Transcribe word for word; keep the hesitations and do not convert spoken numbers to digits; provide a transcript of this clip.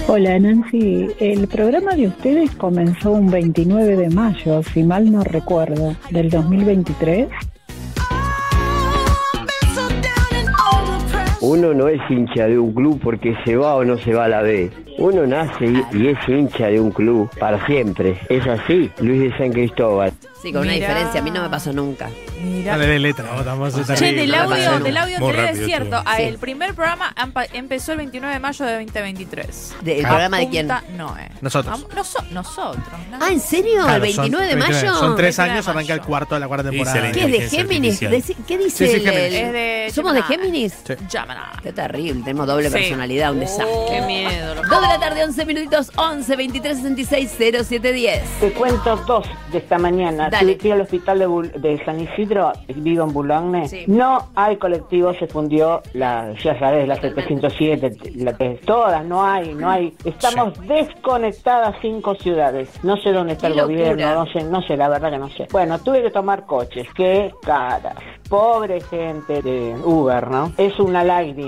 Hola Nancy, el programa de ustedes comenzó un veintinueve de mayo, si mal no recuerdo, del dos mil veintitrés. Uno no es hincha de un club porque se va o no se va a la B. Uno nace y, y es hincha de un club para siempre. ¿Es así? Luis de San Cristóbal. Sí, con Mirá. Una diferencia. A mí no me pasó nunca. Mira. Dale de letra, ¿no? Estamos Che, terrible, del audio, del audio anterior es cierto. Sí. El primer programa empezó el veintinueve de mayo de veinte veintitrés. ¿El ah, programa de quién? No, eh. Nosotros. Ah, noso nosotros. No. Ah, ¿en serio? Claro, ¿el veintinueve de mayo? Son tres años, arranca el cuarto de la cuarta temporada. ¿Qué es de Géminis? ¿Qué dice sí, sí, el, Géminis. el... De ¿Somos de Géminis? Sí. Gemini. Qué terrible, tenemos doble sí. personalidad, un desastre. Oh, qué miedo. dos de la tarde, once minutitos, once, veintitrés, sesenta y seis, cero siete diez. Te cuento dos de esta mañana. Dale. Fui al hospital de, Bul de San Isidro, vivo en Boulogne. Sí. No hay colectivo, se fundió la, ya sabes, la setecientos siete, la, todas, no hay, no hay. Estamos sí. desconectadas cinco ciudades. No sé dónde está Qué el locura. gobierno, no sé, no sé, la verdad que no sé. Bueno, tuve que tomar coches, qué caras. Pobre gente de Uber, ¿no? Es una lágrima.